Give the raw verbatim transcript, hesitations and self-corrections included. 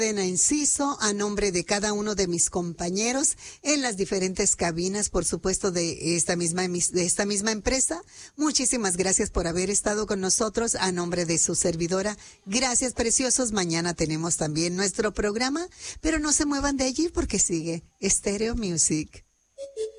Cadena Enciso, a nombre de cada uno de mis compañeros en las diferentes cabinas, por supuesto, de esta misma, de esta misma empresa. Muchísimas gracias por haber estado con nosotros a nombre de su servidora. Gracias, preciosos. Mañana tenemos también nuestro programa, pero no se muevan de allí porque sigue Stereo Music.